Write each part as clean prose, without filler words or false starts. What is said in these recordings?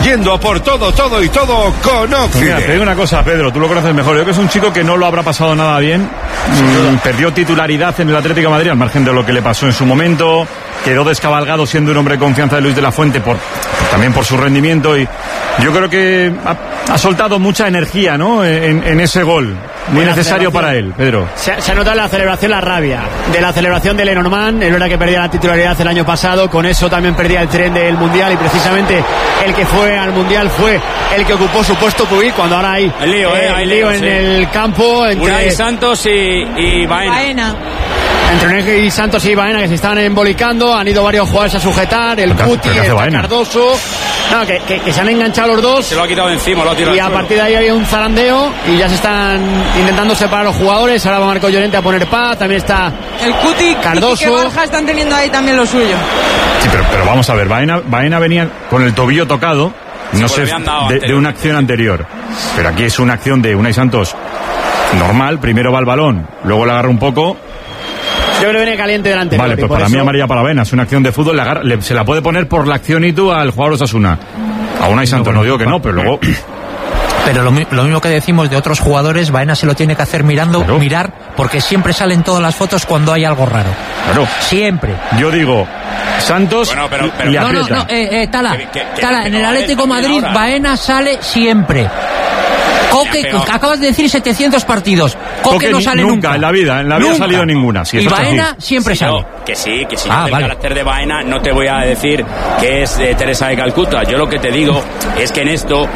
yendo a por todo y todo con Oxide. Mira, te digo una cosa, Pedro, tú lo conoces mejor. Yo creo que es un chico que no lo habrá pasado nada bien. Perdió titularidad en el Atlético de Madrid, al margen de lo que le pasó en su momento. Quedó descabalgado siendo un hombre de confianza de Luis de la Fuente, también por su rendimiento. Y yo creo que ha soltado mucha energía, ¿no? En ese gol. Muy necesario para él, Pedro. Se ha notado en la celebración la rabia de la celebración de Lenormand. Es verdad que perdía la titularidad el año pasado, con eso también perdía el tren del Mundial, y precisamente el que fue al Mundial fue el que ocupó su puesto Puig, cuando ahora hay lío en el campo entre Unai Santos y Baena. Entre Unai Santos y Baena, que se están embolicando. Han ido varios jugadores a sujetar, el Cuti, el Cardoso. No, que se han enganchado los dos. Se lo ha quitado encima, lo ha tirado. Y a partir de ahí había un zarandeo y ya se están intentando separar los jugadores. Ahora va Marco Llorente a poner paz. También está el Cuti, Cardoso. Y que Borja están teniendo ahí también lo suyo. Sí, pero vamos a ver, Baena venía con el tobillo tocado, no sé, de una acción anterior. Pero aquí es una acción de Unai Santos normal. Primero va el balón, luego le agarra un poco. Yo creo que viene caliente delante. Vale, pues para mí amarilla para Baena. Es una acción de fútbol, se la puede poner por la acción y tú al jugador Osasuna. A Unai Santos no digo que no, pero luego... Pero lo mismo que decimos de otros jugadores, Baena se lo tiene que hacer mirar, porque siempre salen todas las fotos cuando hay algo raro. Claro. Siempre. Yo digo, Santos le aprieta. Tala, en el Atlético de Madrid, Baena sale siempre. Coque, acabas de decir 700 partidos. Coque no sale nunca. En la vida ha salido ninguna. Si y Baena siempre sale. Que sí, el carácter de Baena no te voy a decir que es de Teresa de Calcuta. Yo lo que te digo es que en esto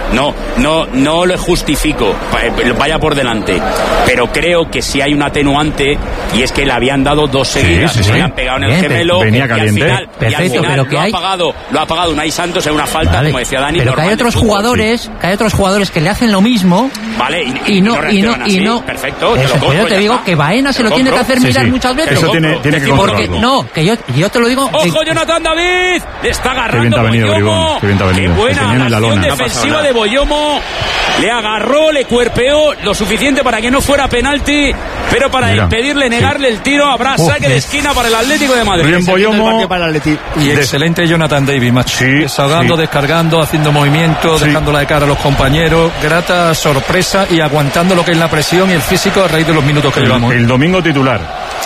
no le justifico, vaya por delante, pero creo que sí hay un atenuante, y es que le habían dado dos seguidas, sí. le han pegado en el gemelo, venía caliente. Perfecto, y al final pero que lo ha pagado Unai Santos en una falta, como decía Dani. Pero que hay otros jugadores que le hacen lo mismo. Vale, y no. Perfecto, te lo compro. Yo te digo que Baena se lo tiene que hacer mirar muchas veces. Eso tiene que controlarlo. No, que yo te lo digo. ¡Ojo, Jonathan David! Le está agarrando Boyomo. Qué buena acción defensiva de Boyomo. Le agarró, le cuerpeó lo suficiente para que no fuera penalti, pero para impedirle negarle el tiro habrá saque de esquina para el Atlético de Madrid. Bien Boyomo. Y excelente Jonathan David, macho. Desahogando, descargando, haciendo movimientos, dejándola de cara a los compañeros. Grata sorpresa y aguantando lo que es la presión y el físico a raíz de los minutos que llevamos. El domingo titular.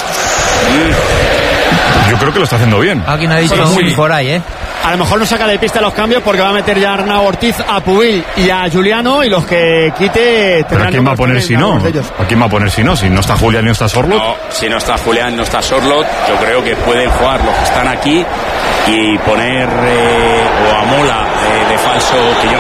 Yo creo que lo está haciendo bien. Alguien ha dicho por ahí, A lo mejor no saca de pista los cambios, porque va a meter ya a Arnau Ortiz, a Puig y a Juliano, y los que quite... ¿Pero a quién va a poner si no? ¿A quién va a poner si no? Si no está Julián y no está Sorloth. No, si no está Julián, no está Sorloth. Yo creo que pueden jugar los que están aquí y poner o a Mola de falso,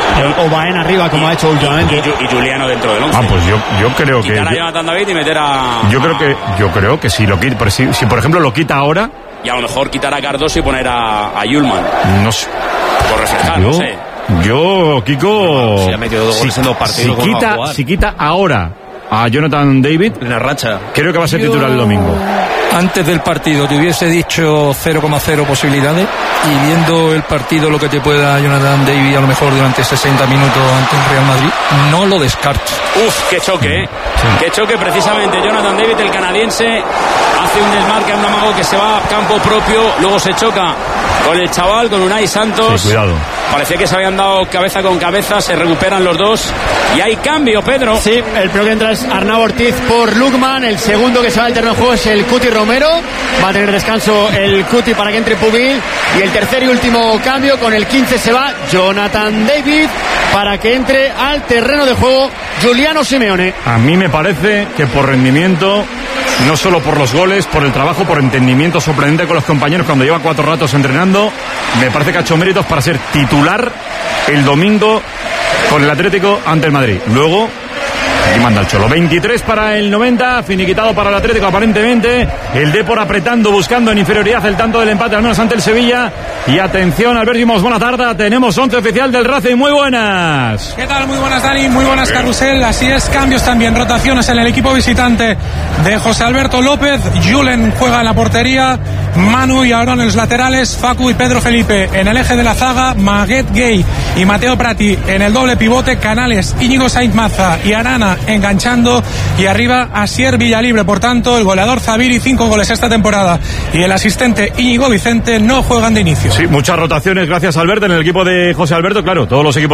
o Baena arriba, como ha hecho últimamente, y Juliano dentro del 11. Pues yo creo que quitar a Jonathan David y meter a... Yo creo que si lo quita, si por ejemplo lo quita ahora, y a lo mejor quitar a Cardoso y poner a Yulman. No sé. Por reflejar, no sé. Yo, Kiko, se ha metido 2 goles en 2 partidos. Si quita ahora a Jonathan David, una racha, creo que va a ser titular el domingo. Antes del partido te hubiese dicho 0,0 posibilidades, y viendo el partido lo que te puede dar Jonathan David a lo mejor durante 60 minutos ante un Real Madrid, no lo descarto. Qué choque, Qué choque precisamente. Jonathan David, el canadiense, hace un desmarque a un amago que se va a campo propio, luego se choca con el chaval, con Unai Santos. Sí, cuidado. Parecía que se habían dado cabeza con cabeza, se recuperan los dos y hay cambio, Pedro. Sí, el primero que entra es Arnau Ortiz por Lukman, el segundo que se va al terreno de juego es el Cuti Romero, va a tener descanso el Cuti para que entre Pubil, y el tercer y último cambio, con el 15 se va Jonathan David para que entre al terreno de juego Giuliano Simeone. A mí me parece que por rendimiento, no solo por los goles, por el trabajo, por entendimiento sorprendente con los compañeros cuando lleva 4 ratos entrenando, me parece que ha hecho méritos para ser titular el domingo con el Atlético ante el Madrid. Luego, aquí manda el Cholo. 23 para el 90, finiquitado para el Atlético aparentemente. El Depor apretando, buscando en inferioridad el tanto del empate, al menos ante el Sevilla. Y atención, Albert Dimos, buena tarde. Tenemos 11 oficial del Racing, muy buenas. ¿Qué tal? Muy buenas, Dani, muy buenas, Carrusel. Así es, cambios también, rotaciones en el equipo visitante de José Alberto López. Julen juega en la portería, Manu y Aarón en los laterales, Facu y Pedro Felipe en el eje de la zaga, Maguet Gay y Mateo Prati en el doble pivote, Canales, Íñigo Sainz Maza y Arana enganchando, y arriba Asier Villalibre. Por tanto, el goleador Zaviri, 5 goles esta temporada, y el asistente Íñigo Vicente no juegan de inicio. Sí, muchas rotaciones, gracias Alberto, en el equipo de José Alberto. Claro, todos los equipos